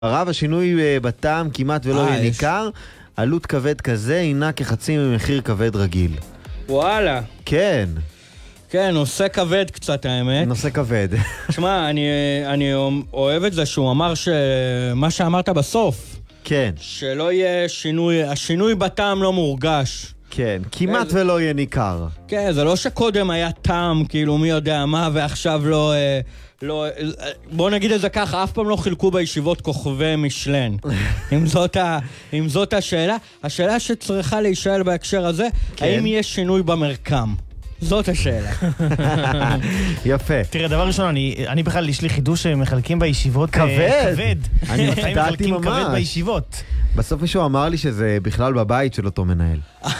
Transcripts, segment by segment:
הרב, השינוי בטעם כמעט ולא יהיה ניכר, עלות כבד כזה הינה כחצי ממחיר כבד רגיל. וואלה. כן. כן, נושא כבד קצת האמת. נושא כבד. תשמע, אני אוהב את זה שהוא אמר מה שאמרת בסוף. כן. שלא יהיה שינוי, השינוי בטעם לא מורגש. כן, כמעט ולא יהיה ניכר. כן, זה לא שקודם היה טעם, כאילו מי יודע מה, ועכשיו לא... בוא נגיד את זה ככה, אף פעם לא חילקו בישיבות כוכבי משלן. אם זאת השאלה, השאלה שצריכה להישאל בהקשר הזה, האם יש שינוי במרקם? זאת השאלה. יפה. תראה, דבר ראשון, אני בכלל יש לי חידוש שמחלקים בישיבות כבד. אני מחלקים כבד בישיבות. בסוף מישהו אמר לי שזה בכלל בבית של אותו מנהל.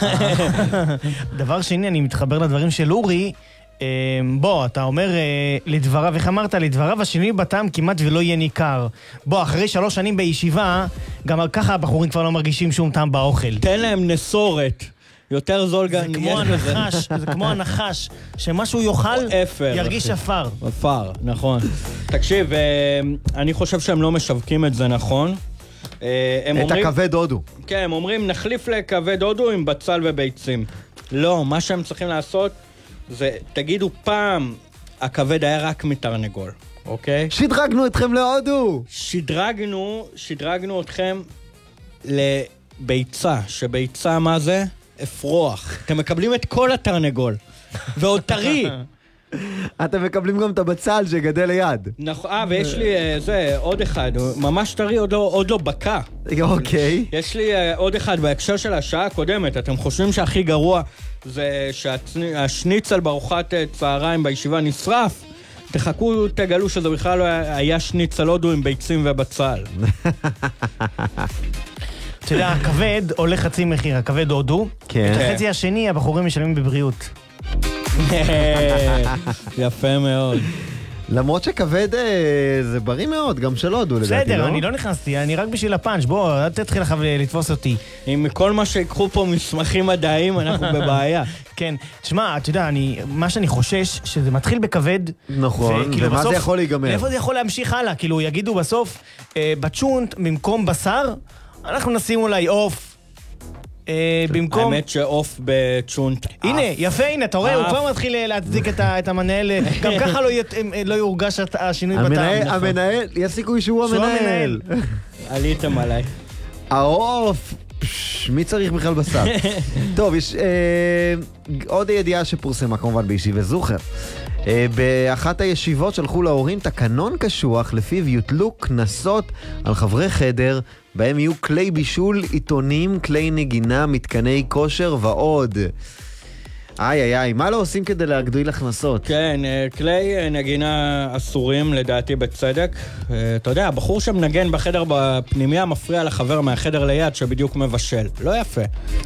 דבר שני, אני מתחבר לדברים של אורי. בוא, אתה אומר לדבריו, איך אמרת? לדבריו השינוי בטעם כמעט ולא יהיה ניכר. בוא, אחרי 3 שנים בישיבה, גם ככה הבחורים כבר לא מרגישים שום טעם באוכל. תן להם נסורת. יותר זול גם... זה כמו הנחש, שמשהו יאכל, ירגיש אפר. אפר, נכון. תקשיב, אני חושב שהם לא משווקים את זה נכון. את הכבד הודו. כן, הם אומרים, נחליף לכבד הודו עם בצל וביצים. לא, מה שהם צריכים לעשות, זה, תגידו פעם, הכבד היה רק מתרנגול, אוקיי? שדרגנו אתכם להודו! שדרגנו אתכם לביצה, שביצה מה זה? אפרוח. אתם מקבלים את כל התרנגול. ועוד טרי. אתם מקבלים גם את הבצל שגדל ליד. נכון, ויש לי עוד אחד, ממש טרי, עוד לא בקע. אוקיי. יש לי עוד אחד בהקשר של השעה הקודמת. אתם חושבים שהכי גרוע זה שהשניצל בארוחת צהריים בישיבה נשרף? תחכו, תגלו שזה בכלל לא היה שניצל הודו עם ביצים ובצל. אתה יודע, הכבד עולה חצי מחיר, הכבד הודו. את החצי השני הבחורים משלמים בבריאות. יפה מאוד. למרות שכבד זה בריא מאוד, גם של הודו לדעתי, לא? בסדר, אני לא נכנסתי, אני רק בשביל הפאנץ', בוא, אל תתחיל לך לתפוס אותי. עם כל מה שיקחו פה מסמכים מדעיים, אנחנו בבעיה. כן, תשמע, אתה יודע, מה שאני חושש, שזה מתחיל בכבד. נכון, ומה זה יכול להיגמר? איפה זה יכול להמשיך הלאה? כאילו, יגידו בסוף, בצ'ונט, במקום בשר, אנחנו נשים אולי אוף. במקום... האמת שאוף בצ'ונט. הנה, יפה, הנה, אתה רואה, הוא כבר מתחיל להצדיק את המנהל. גם ככה לא יורגש השינוי בטעם. המנהל, יש סיכוי שהוא המנהל. עליתם עליי. העוף, מי צריך בכלל בשר? טוב, יש עוד ידיעה שפורסמה כמובן בישיבה זוכר. באחת הישיבות שלחו להורים תקנון קשוח לפיו יוטלו קנסות על חברי חדר בהם יהיו כלי בישול, עיתונים, כלי נגינה, מתקני כושר ועוד. איי, מה לא עושים כדי להגדיל הכנסות? כן, כלי נגינה אסורים לדעתי בצדק. אתה יודע, הבחור שמנגן בחדר בפנימיה מפריע לחבר מהחדר ליד שבדיוק מבשל. לא יפה.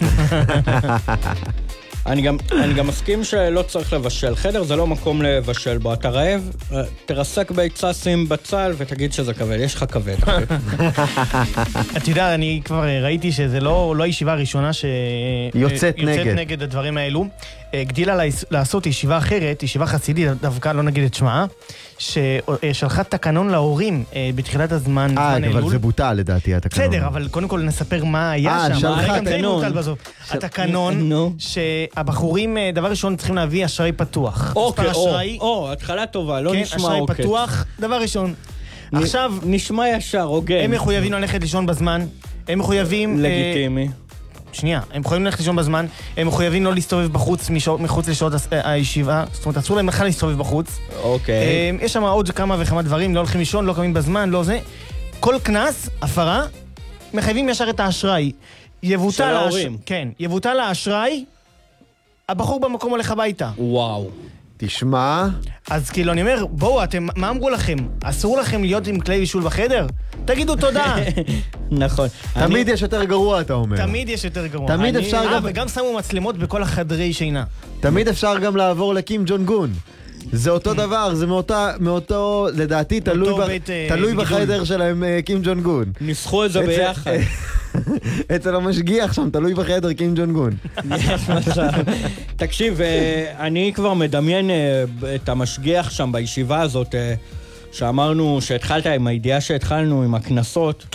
אני גם מסכים שלא צריך לבשל. חדר זה לא מקום לבשל בו. אתה רעב, תרסק ביצה, שים בצל ותגיד שזה כבד. יש לך כבד. אתה יודע, אני כבר ראיתי שזה לא הישיבה הראשונה יוצאת נגד הדברים האלו. גדילה לעשות ישיבה אחרת, ישיבה חסידית, דווקא לא נגיד את שמה, ששלחה תקנון להורים בתחילת הזמן. אבל זה בוטל לדעתי התקנון. בסדר, אבל קודם כל נספר מה היה שם. שלחה תקנון. התקנון שהבחורים דבר ראשון צריכים להביא אשראי פתוח. התחלה טובה, לא נשמע אשראי עוקץ. פתוח, דבר ראשון. עכשיו נשמע ישר, הוגן. הם מחויבים ללכת לישון בזמן, הם מחויבים... לגיטימי. שנייה, הם יכולים ללכת לישון בזמן, הם מחויבים לא להסתובב בחוץ מחוץ לשעות הישיבה, זאת אומרת, אסור להם בכלל להסתובב בחוץ. אוקיי. יש שם עוד כמה וכמה דברים, לא הולכים לישון, לא קמים בזמן, לא זה. כל כנס, הפרה, מחייבים ישר את האשראי. של ההורים. כן, יבוטל האשראי, הבחור במקום הולך הביתה. וואו. תשמע... אז כאילו אני אומר, בואו, מה אמרו לכם? אסור לכם להיות עם כלי בישול בחדר? תגידו תודה. נכון. תמיד יש יותר גרוע, אתה אומר. תמיד יש יותר גרוע. תמיד אפשר גם... וגם שמו מצלמות בכל החדרי שינה. תמיד אפשר גם לעבור לקים ג'ון גון. זה אותו דבר, זה מאותו, לדעתי, תלוי בחדר שלהם קים ג'ון גון. ניסחו את זה ביחד. אצל המשגיח שם, תלוי בחדר קים ג'ון גון. יש מצב. תקשיב, אני כבר מדמיין את המשגיח שם בישיבה הזאת, שאמרנו, שהתחלת עם הידיעה שהתחלנו עם הכנסות,